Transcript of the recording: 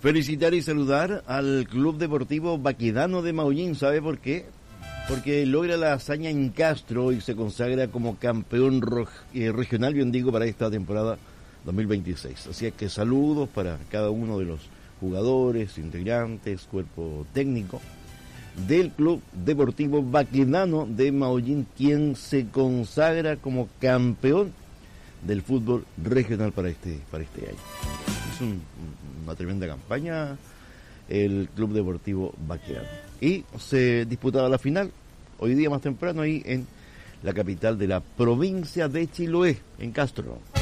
Felicitar y saludar al Club Deportivo Baquedano de Maullín. ¿Sabe por qué? Porque logra la hazaña en Castro y se consagra como campeón regional, bien digo, para esta temporada 2026. Así es que saludos para cada uno de los jugadores, integrantes, cuerpo técnico del Club Deportivo Baquedano de Maullín, quien se consagra como campeón del fútbol regional para este año. Es una tremenda campaña el Club Deportivo Baquedano. Y se disputaba la final hoy día más temprano ahí en la capital de la provincia de Chiloé, en Castro.